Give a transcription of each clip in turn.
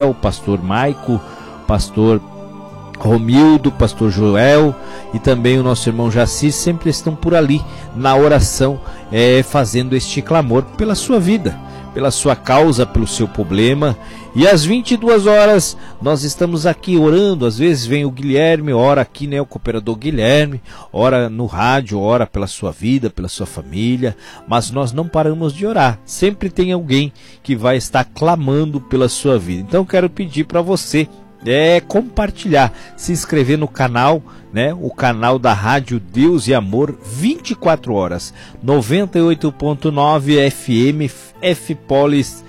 o pastor Maico, pastor Romildo, pastor Joel e também o nosso irmão Jacir sempre estão por ali na oração, fazendo este clamor pela sua vida, pela sua causa, pelo seu problema. E às 22 horas nós estamos aqui orando. Às vezes vem o Guilherme, ora aqui, né, o cooperador Guilherme, ora no rádio, ora pela sua vida, pela sua família, mas nós não paramos de orar. Sempre tem alguém que vai estar clamando pela sua vida. Então quero pedir para você compartilhar, se inscrever no canal, né? O canal da Rádio Deus e Amor, 24 horas, 98.9 FM, FPolis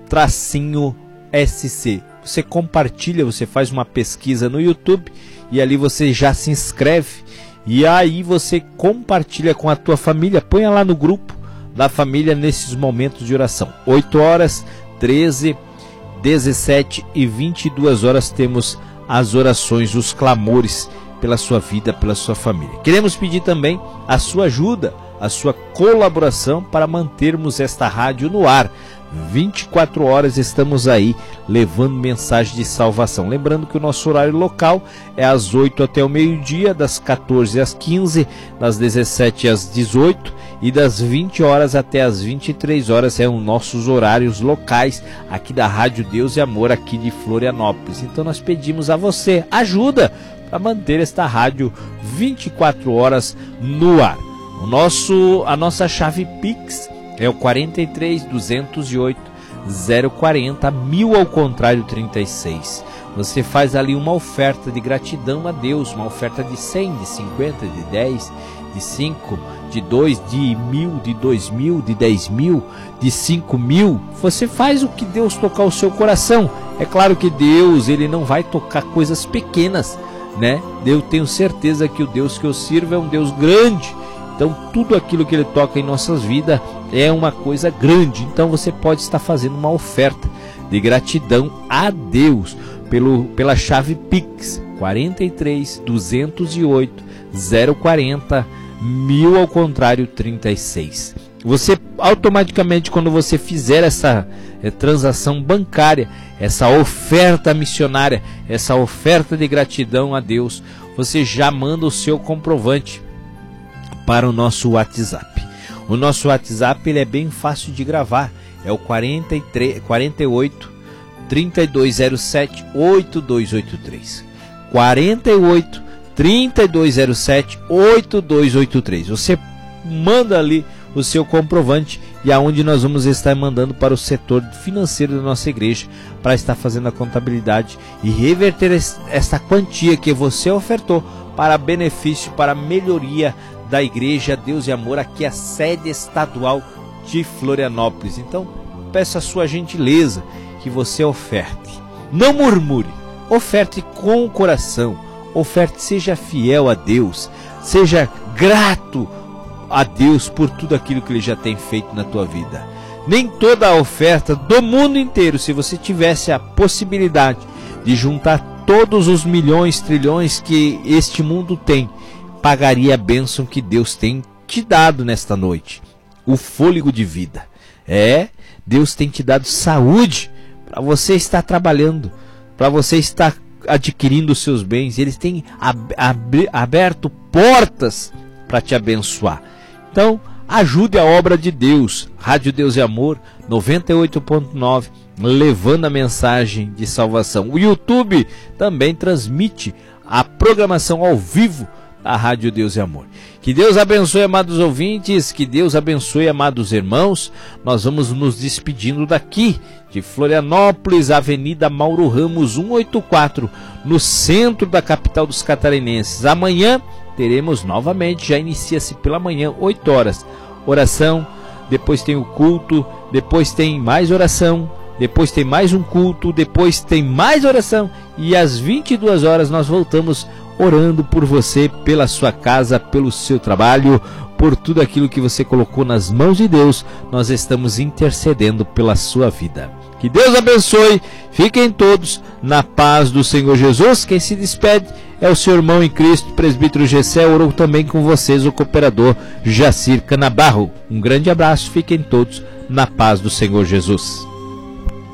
-SC. Você compartilha, você faz uma pesquisa no YouTube e ali você já se inscreve e aí você compartilha com a tua família, põe lá no grupo da família nesses momentos de oração. 8 horas, 13, 17 e 22 horas temos as orações, os clamores pela sua vida, pela sua família. Queremos pedir também a sua ajuda, a sua colaboração para mantermos esta rádio no ar. 24 horas estamos aí levando mensagem de salvação. Lembrando que o nosso horário local é às 8 até o meio-dia, das 14 às 15, das 17 às 18 e das 20 horas até as 23 horas são nossos horários locais aqui da Rádio Deus e Amor, aqui de Florianópolis. Então nós pedimos a você ajuda para manter esta rádio 24 horas no ar. A nossa chave Pix é o 43 208 040 1000 ao contrário 36. Você faz ali uma oferta de gratidão a Deus, uma oferta de 100, de 50, de 10, de 5, de 2, de 1000, de 2000, de 10 mil, de 5 mil. Você faz o que Deus tocar o seu coração. É claro que Deus, ele não vai tocar coisas pequenas, né? Eu tenho certeza que o Deus que eu sirvo é um Deus grande. Então tudo aquilo que ele toca em nossas vidas é uma coisa grande. Então você pode estar fazendo uma oferta de gratidão a Deus pela chave Pix 43 208 040 1000 ao contrário 36. Você automaticamente, quando você fizer essa transação bancária, essa oferta missionária, essa oferta de gratidão a Deus, você já manda o seu comprovante para o nosso WhatsApp. O nosso WhatsApp ele é bem fácil de gravar, é o 48 3207 8283. 48 3207 8283. Você manda ali o seu comprovante e aonde nós vamos estar mandando para o setor financeiro da nossa igreja para estar fazendo a contabilidade e reverter essa quantia que você ofertou para benefício, para melhoria da Igreja Deus e Amor, aqui a sede estadual de Florianópolis. Então peço a sua gentileza que você oferte, não murmure, oferte com o coração, oferte, seja fiel a Deus, seja grato a Deus por tudo aquilo que Ele já tem feito na tua vida. Nem toda a oferta do mundo inteiro, se você tivesse a possibilidade de juntar todos os milhões, trilhões que este mundo tem, pagaria a bênção que Deus tem te dado nesta noite, o fôlego de vida. Deus tem te dado saúde para você estar trabalhando, para você estar adquirindo os seus bens. Eles têm aberto portas para te abençoar. Então, ajude a obra de Deus. Rádio Deus e Amor 98.9, levando a mensagem de salvação. O YouTube também transmite a programação ao vivo da Rádio Deus e Amor. Que Deus abençoe, amados ouvintes, que Deus abençoe, amados irmãos. Nós vamos nos despedindo daqui de Florianópolis, Avenida Mauro Ramos 184, no centro da capital dos catarinenses. Amanhã teremos novamente, já inicia-se pela manhã, 8 horas, oração, depois tem o culto, depois tem mais oração, depois tem mais um culto, depois tem mais oração e às 22 horas nós voltamos orando por você, pela sua casa, pelo seu trabalho, por tudo aquilo que você colocou nas mãos de Deus. Nós estamos intercedendo pela sua vida. Que Deus abençoe, fiquem todos na paz do Senhor Jesus. Quem se despede é o seu irmão em Cristo, presbítero Gessé. Orou também com vocês o cooperador Jacir Canabarro. Um grande abraço, fiquem todos na paz do Senhor Jesus.